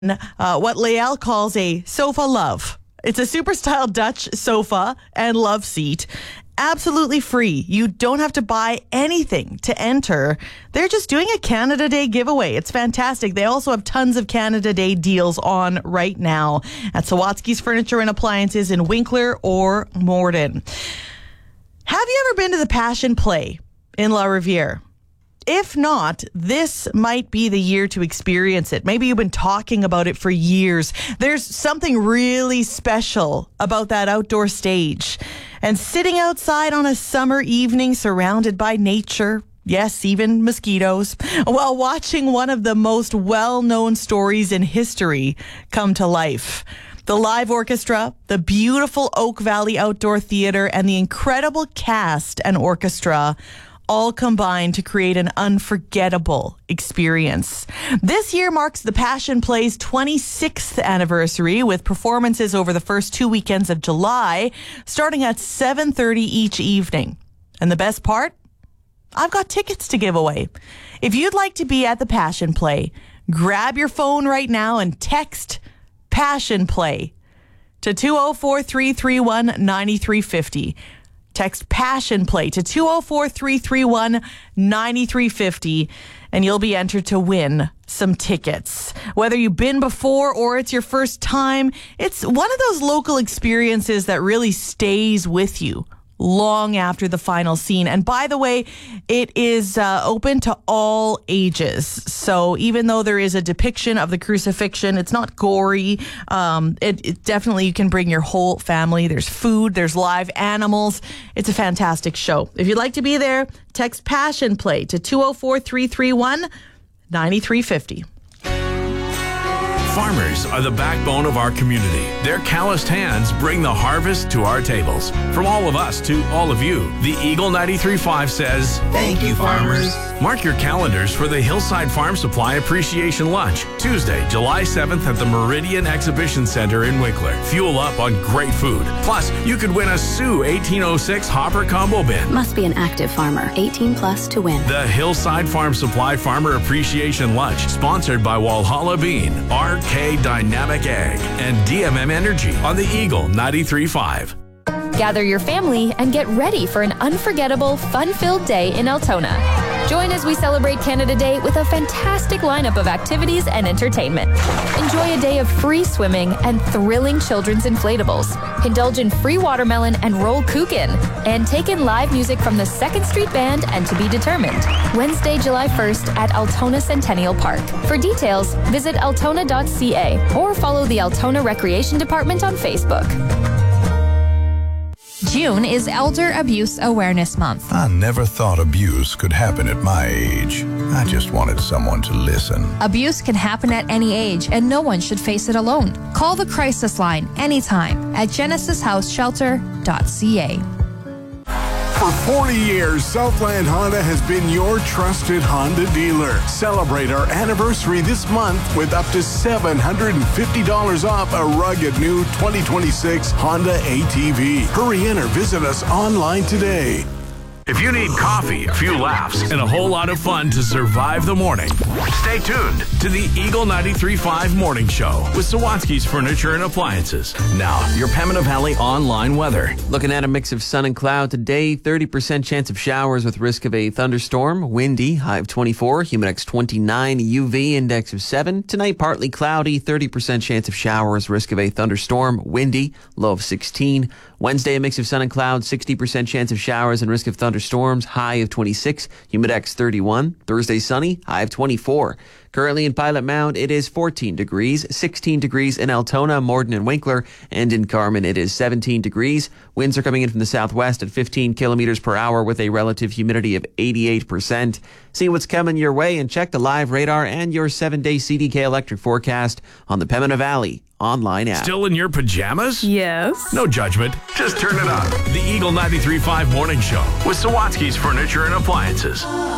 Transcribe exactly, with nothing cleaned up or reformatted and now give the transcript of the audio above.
uh, what Lael calls a sofa love. It's a super style Dutch sofa and love seat. Absolutely free. You don't have to buy anything to enter. They're just doing a Canada Day giveaway. It's fantastic. They also have tons of Canada Day deals on right now at Sawatsky's Furniture and Appliances in Winkler or Morden. Have you ever been to the Passion Play in La Riviere? If not, this might be the year to experience it. Maybe you've been talking about it for years. There's something really special about that outdoor stage. And sitting outside on a summer evening surrounded by nature, yes, even mosquitoes, while watching one of the most well-known stories in history come to life. The live orchestra, the beautiful Oak Valley Outdoor Theater, and the incredible cast and orchestra all combined to create an unforgettable experience. This year marks the Passion Play's twenty-sixth anniversary with performances over the first two weekends of July, starting at seven thirty each evening. And the best part? I've got tickets to give away. If you'd like to be at the Passion Play, grab your phone right now and text Passion Play to two oh four, three three one, nine three five oh. Text Passion Play to two oh four, three three one, nine three five oh, and you'll be entered to win some tickets. Whether you've been before or it's your first time, it's one of those local experiences that really stays with you long after the final scene. And by the way, it is uh, open to all ages. So even though there is a depiction of the crucifixion, it's not gory. Um, it, it definitely, you can bring your whole family. There's food, there's live animals. It's a fantastic show. If you'd like to be there, text Passion Play to two oh four, three three one, nine three five oh. Farmers are the backbone of our community. Their calloused hands bring the harvest to our tables. From all of us to all of you, the Eagle ninety-three point five says, thank you, farmers. Mark your calendars for the Hillside Farm Supply Appreciation Lunch, Tuesday, July seventh at the Meridian Exhibition Center in Winkler. Fuel up on great food. Plus, you could win a Sioux eighteen oh six Hopper Combo Bin. Must be an active farmer, eighteen plus to win. The Hillside Farm Supply Farmer Appreciation Lunch, sponsored by Walhalla Bean, R K Dynamic Ag, and D M M Energy on the Eagle ninety-three point five. Gather your family and get ready for an unforgettable, fun-filled day in Altona. Join as we celebrate Canada Day with a fantastic lineup of activities and entertainment. Enjoy a day of free swimming and thrilling children's inflatables. Indulge in free watermelon and roll kuchen. And take in live music from the Second Street Band and To Be Determined. Wednesday, July first at Altona Centennial Park. For details, visit altona dot c a or follow the Altona Recreation Department on Facebook. June is Elder Abuse Awareness Month. I never thought abuse could happen at my age. I just wanted someone to listen. Abuse can happen at any age, and no one should face it alone. Call the crisis line anytime at genesis house shelter dot c a. For forty years, Southland Honda has been your trusted Honda dealer. Celebrate our anniversary this month with up to seven hundred fifty dollars off a rugged new twenty twenty-six Honda A T V. Hurry in or visit us online today. If you need coffee, a few laughs, and a whole lot of fun to survive the morning, stay tuned to the Eagle ninety-three point five Morning Show with Sawatsky's Furniture and Appliances. Now, your Pembina Valley online weather. Looking at a mix of sun and cloud today, thirty percent chance of showers with risk of a thunderstorm. Windy, high of twenty-four, humidex twenty-nine, U V index of seven. Tonight, partly cloudy, thirty percent chance of showers, risk of a thunderstorm. Windy, low of sixteen. Wednesday, a mix of sun and cloud, sixty percent chance of showers and risk of thunderstorms, high of twenty-six, humidex thirty-one. Thursday, sunny, high of twenty-four. Currently in Pilot Mound, it is fourteen degrees, sixteen degrees in Altona, Morden, and Winkler, and in Carman, it is seventeen degrees. Winds are coming in from the southwest at fifteen kilometers per hour with a relative humidity of eighty-eight percent. See what's coming your way and check the live radar and your seven-day C D K electric forecast on the Pembina Valley online app. Still in your pajamas? Yes. No judgment. Just turn it on. The Eagle ninety-three point five Morning Show with Sawatsky's Furniture and Appliances.